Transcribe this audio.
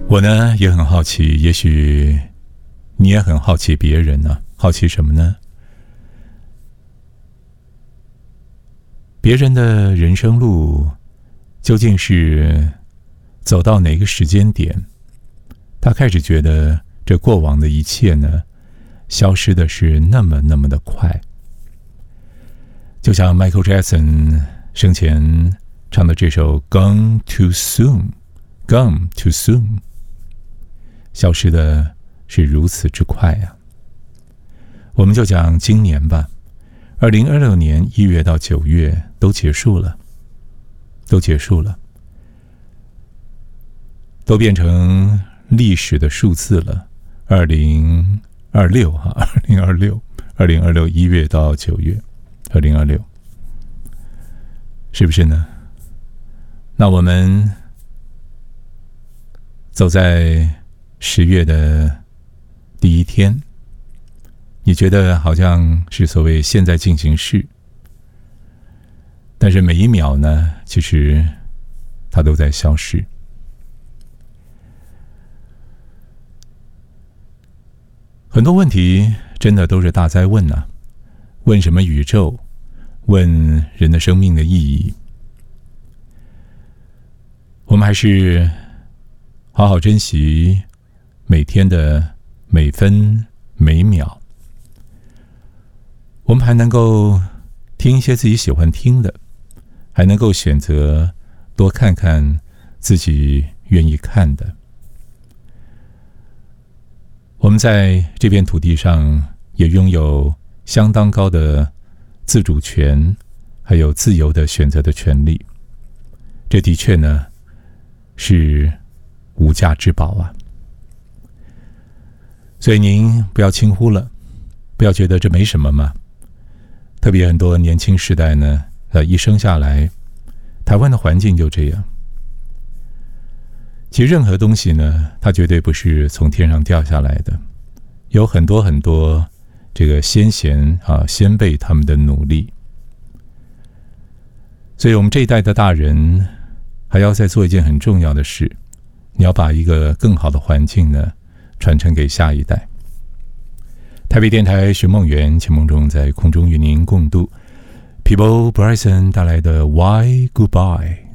我呢也很好奇，也许你也很好奇别人呢，好奇什么呢？别人的人生路究竟是走到哪个时间点，他开始觉得这过往的一切呢，消失的是那么的快。就像 Michael Jackson 生前唱的这首 Gone Too Soon，Gone Too Soon， 消失的是如此之快啊。我们就讲今年吧，2026年1月到9月都结束了，都变成历史的数字了。2026 1月到9月，2026，是不是呢？那我们走在10月的第一天，你觉得好像是所谓现在进行式，但是每一秒呢，其实它都在消失。很多问题真的都是大哉问啊，问什么宇宙，问人的生命的意义。我们还是好好珍惜每天的每分每秒，我们还能够听一些自己喜欢听的，还能够选择多看看自己愿意看的。我们在这片土地上也拥有相当高的自主权，还有自由的选择的权利。这的确呢是无价之宝啊！所以您不要轻忽了，不要觉得这没什么嘛。特别很多年轻世代呢，一生下来，台湾的环境就这样。其实任何东西呢，它绝对不是从天上掉下来的，有很多这个先贤先辈他们的努力。所以我们这一代的大人还要再做一件很重要的事，你要把一个更好的环境呢传承给下一代。台北电台寻梦园，秦梦中在空中与您共度 People Bryson 带来的 Why Goodbye。